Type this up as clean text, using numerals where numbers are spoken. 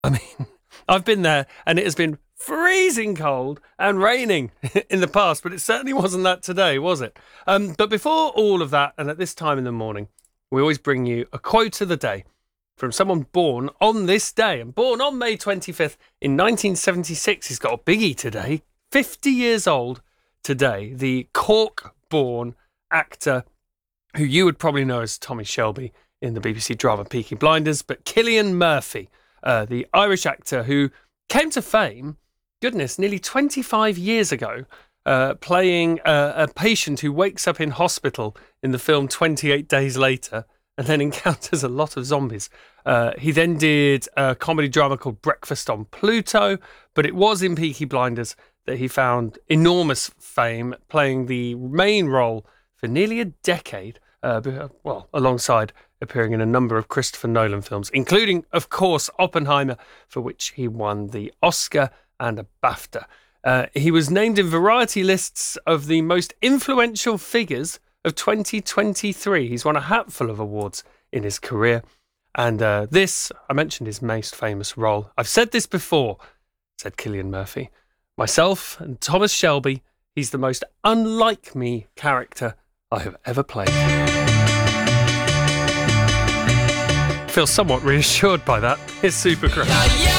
I mean, I've been there and it has been freezing cold and raining in the past, but it certainly wasn't that today, was it? But before all of that, and at this time in the morning, we always bring you a quote of the day from someone born on this day and born on May 25th in 1976. He's got a biggie today, 50 years old today, the Cork-born actor who you would probably know as Tommy Shelby in the BBC drama Peaky Blinders, but Cillian Murphy, the Irish actor who came to fame, goodness, nearly 25 years ago, playing a patient who wakes up in hospital in the film 28 Days Later and then encounters a lot of zombies. He then did a comedy drama called Breakfast on Pluto, but it was in Peaky Blinders that he found enormous fame, playing the main role for nearly a decade, alongside appearing in a number of Christopher Nolan films, including, of course, Oppenheimer, for which he won the Oscar and a BAFTA. He was named in variety lists of the most influential figures of 2023. He's won a hatful of awards in his career. And I mentioned his most famous role. I've said this before, said Cillian Murphy. Myself and Thomas Shelby, he's the most unlike me character I have ever played. I feel somewhat reassured by that. Here's Supergrass.